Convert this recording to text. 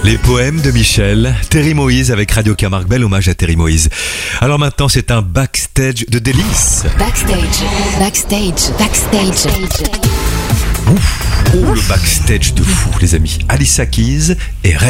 Les poèmes de Michel, Terry Moïse avec Radio Camargue. Bel hommage à Terry Moïse. Alors maintenant, c'est un backstage de délices. Backstage. Ouf, oh, le backstage de fou, les amis. Alicia Keys et